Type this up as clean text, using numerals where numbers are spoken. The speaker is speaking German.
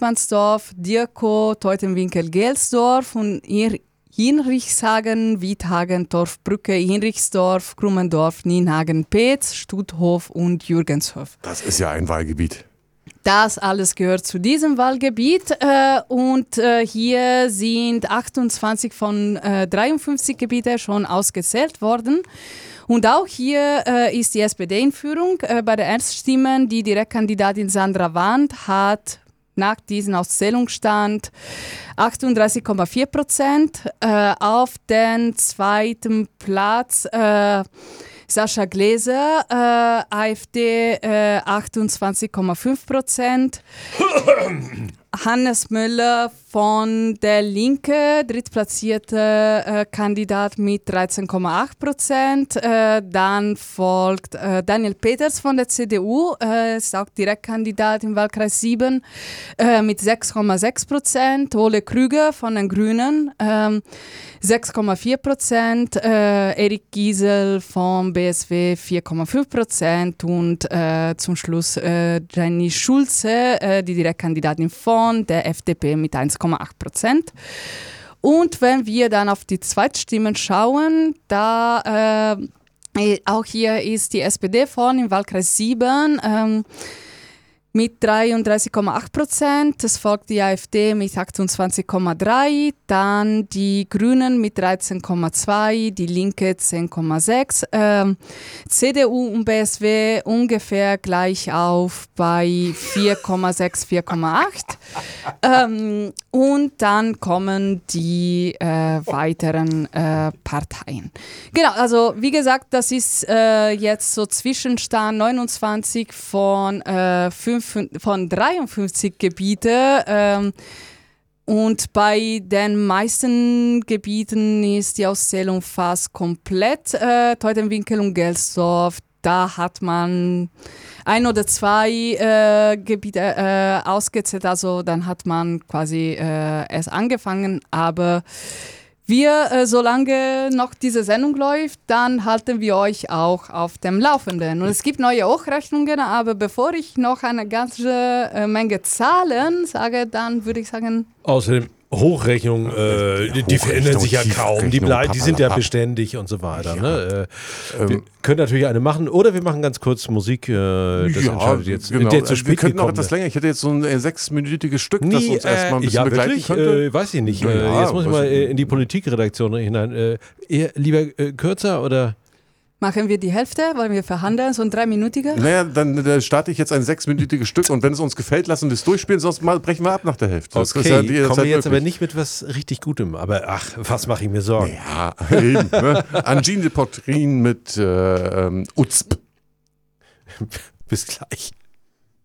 Hauptmannsdorf, Dirkow, Teutenwinkel, Gelsdorf und Hinrichshagen, Wiedhagen, Torfbrücke, Hinrichsdorf, Krummendorf, Nienhagen, Peetz, Stutthof und Jürgenshof. Das ist ja ein Wahlgebiet. Das alles gehört zu diesem Wahlgebiet und hier sind 28 von 53 Gebieten schon ausgezählt worden. Und auch hier ist die SPD in Führung. Bei den Erststimmen, die Direktkandidatin Sandra Wand hat nach diesem Auszählungsstand 38,4%. Auf den zweiten Platz Sascha Gläser, AfD 28,5%. Hannes Müller von der Linke, drittplatzierte Kandidat mit 13,8%. Dann folgt Daniel Peters von der CDU, ist auch Direktkandidat im Wahlkreis 7 mit 6,6%. Ole Krüger von den Grünen 6,4%. Erik Giesel vom BSW 4,5% und zum Schluss Jenny Schulze, die Direktkandidatin von der FDP mit 1,8%. Und wenn wir dann auf die Zweitstimmen schauen, da auch hier ist die SPD vorne im Wahlkreis 7 mit 33,8%. Es folgt die AfD mit 28,3%, dann die Grünen mit 13,2%, die Linke 10,6%, CDU und BSW ungefähr gleich auf bei 4,6%, 4,8%. Und dann kommen die weiteren Parteien. Genau, also wie gesagt, das ist jetzt so Zwischenstand 29 von 53 Gebieten. Und bei den meisten Gebieten ist die Auszählung fast komplett. Teutenwinkel und Gelsdorf, da hat man ein oder zwei Gebiete ausgezählt, also dann hat man quasi erst angefangen, aber solange noch diese Sendung läuft, dann halten wir euch auch auf dem Laufenden. Und es gibt neue Hochrechnungen, aber bevor ich noch eine ganze Menge Zahlen sage, dann würde ich sagen... Außerdem Hochrechnung, die verändern sich ja kaum, die sind ja beständig und so weiter. Ja. Ne? Wir können natürlich eine machen oder wir machen ganz kurz Musik. Das entscheidet jetzt. Genau. Der zu spät wir könnten noch gekommen etwas länger. Ich hätte jetzt so ein 6-minütiges Stück, das uns erstmal ein bisschen begleiten wirklich? könnte. Weiß ich nicht. Jetzt muss ich mal in die Politikredaktion hinein. Lieber kürzer oder... Machen wir die Hälfte, wollen wir verhandeln, so ein 3-minütiger? Naja, dann starte ich jetzt ein 6-minütiges Stück und wenn es uns gefällt, lassen wir es durchspielen, sonst brechen wir ab nach der Hälfte. Okay, kommen wir jetzt aber nicht mit was richtig Gutem, aber was mache ich mir Sorgen? Ja, eben. Ne? Angine de Potrin mit Uzp. Bis gleich.